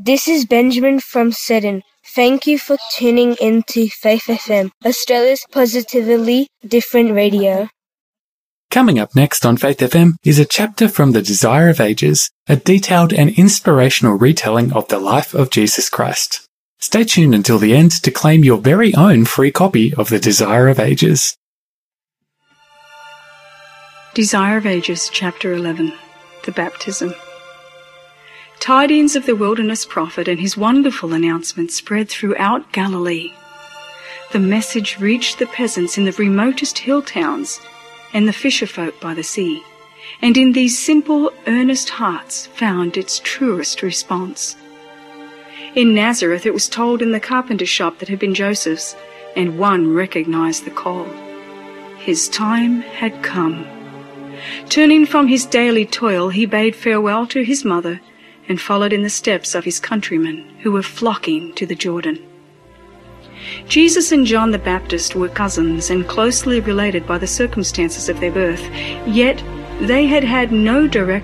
This is Benjamin from Seddon. Thank you for tuning in to Faith FM, Australia's positively different radio. Coming up next on Faith FM is a chapter from The Desire of Ages, a detailed and inspirational retelling of the life of Jesus Christ. Stay tuned until the end to claim your very own free copy of The Desire of Ages. Desire of Ages, Chapter 11, The Baptism. Tidings of the wilderness prophet and his wonderful announcement spread throughout Galilee. The message reached the peasants in the remotest hill towns and the fisherfolk by the sea, and in these simple, earnest hearts found its truest response. In Nazareth it was told in the carpenter's shop that had been Joseph's, and one recognized the call. His time had come. Turning from his daily toil, he bade farewell to his mother and followed in the steps of his countrymen who were flocking to the Jordan. Jesus and John the Baptist were cousins and closely related by the circumstances of their birth, yet they had had no direct